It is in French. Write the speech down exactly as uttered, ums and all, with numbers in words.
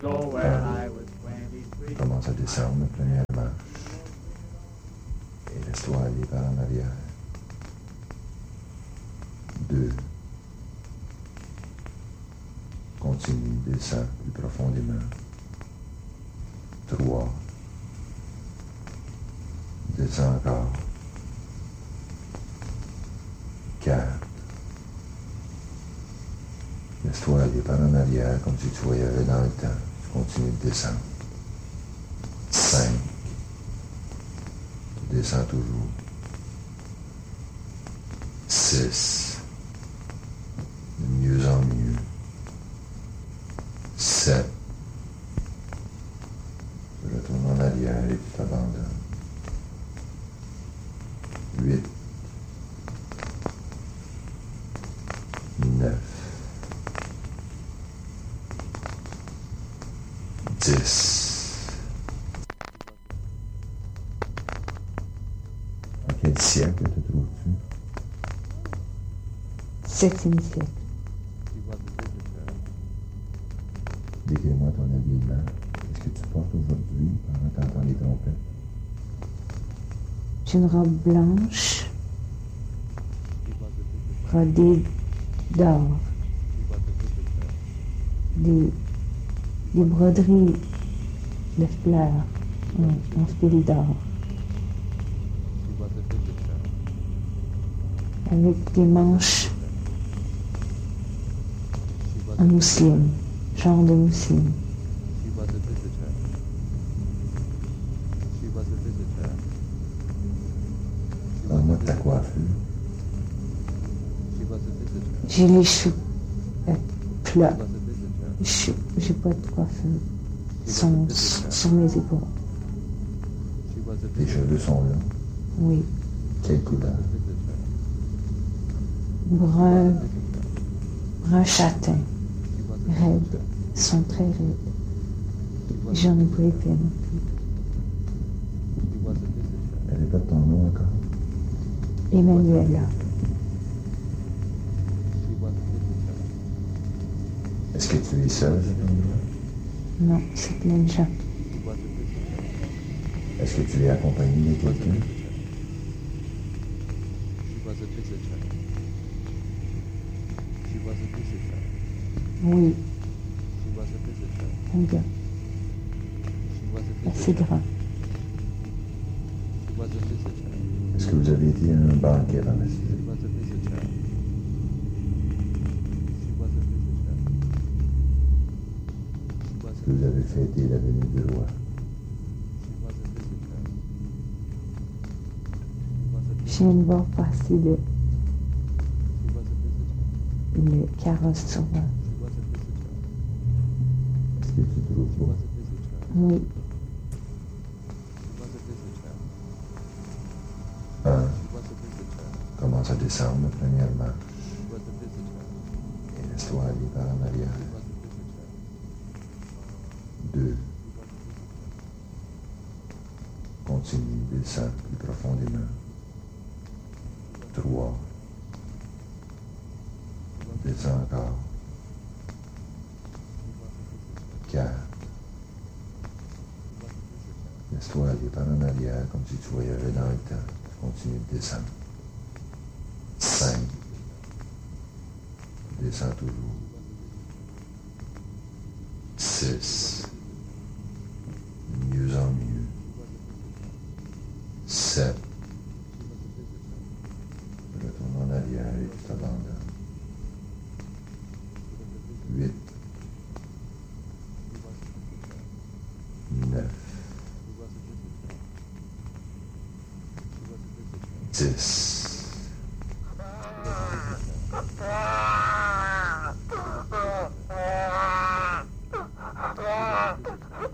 Un, commence à descendre la première marche et laisse-toi aller par en arrière. Deux. Continue, descends plus profondément. Trois. Descends encore. Quatre. Laisse-toi aller par en arrière comme si tu voyageais dans le temps. Tu continues de descendre. Cinq. Tu descends toujours. Six. De mieux en mieux. Sept. Tu retournes en arrière et tu t'abandonnes. Huit. Neuf. Dix. À quel siècle te trouves-tu? Septième siècle. Décris-moi ton habillement. Qu'est-ce que tu portes aujourd'hui pendant que tu entends les trompettes? J'ai une robe blanche, brodée d'or. Des, des broderies de fleurs en, en fil d'or. Avec des manches en mousseline, genre de mousseline. Parle-moi de ta coiffure. J'ai les cheveux euh, plats. Je j'ai pas de coiffure. Ils sont sur, sur mes épaules. Tes cheveux sont longs. Oui. Quelle couleur? Brun, brun châtain. Raides. Ils sont très raides. J'en ai pas épais non plus. Répète ton nom encore. Emmanuela. Est-ce que tu es seul à cet endroit? Non, c'est plein de gens. Est-ce que tu es accompagné de quelqu'un? Oui. Un gars. Assez grand. Est-ce que vous avez été à un banquet dans la cité? Est-ce que vous avez fêté la venue du roi? Je viens de voir passer le, le carrosse sur moi. Est-ce que tu trouves beau? Oui. Un. Commence à descendre la première marche et laisse-toi aller par en arrière. Deux. Continue, descends plus profondément. Trois. Descends encore. Quatre. Laisse-toi aller par en arrière comme si tu voyageais dans le temps. Tu continues de descendre. Cinq. Descends toujours. Six. De mieux en mieux. Sept. Retourne en arrière et tu t'abandonnes. Huit. Neuf. Dix.